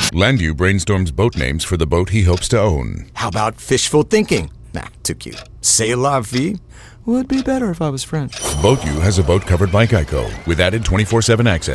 Landu brainstorms boat names for the boat he hopes to own. How about fishful thinking? Nah, too cute. C'est la vie? Would be better if I was French. Boat U has a boat covered by Geico with added 24/7 access.